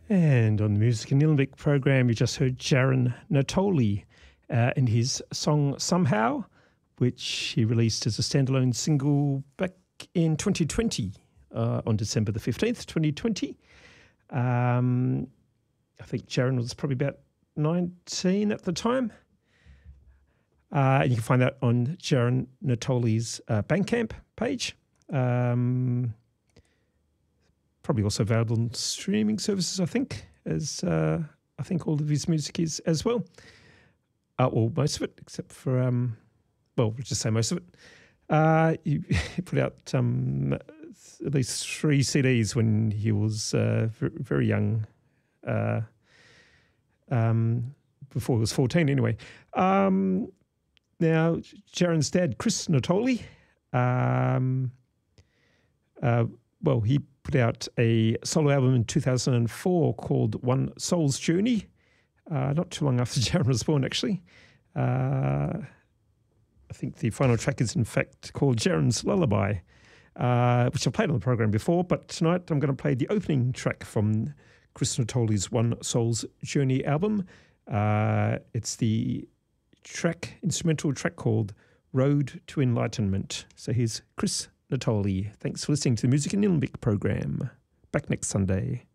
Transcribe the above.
And on the Music in Nillumbik program, you just heard Jaron Natoli in his song Somehow, which he released as a standalone single back in 2020, on December the 15th, 2020. I think Jaron was probably about 19 at the time. And you can find that on Jaron Natoli's Bandcamp page. Probably also available on streaming services, I think, as I think all of his music is as well. Or most of it, except for, well, we'll just say most of it. He put out at least 3 CDs when he was very young, before he was 14 anyway. Now, Jaron's dad, Chris Natoli, well, he put out a solo album in 2004 called One Soul's Journey, not too long after Jaron was born, actually. I think the final track is, in fact, called Jaron's Lullaby, which I've played on the program before, but tonight I'm going to play the opening track from Chris Natoli's One Soul's Journey album. It's the instrumental track called Road to Enlightenment. So here's Chris Natoli. Thanks for listening to the Music in Nillumbik program. Back next Sunday.